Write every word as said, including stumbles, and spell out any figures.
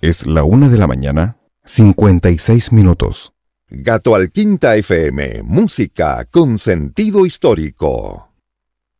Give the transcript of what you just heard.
Es la una de la mañana, cincuenta y seis minutos. Gato al Quinta F M, música con sentido histórico.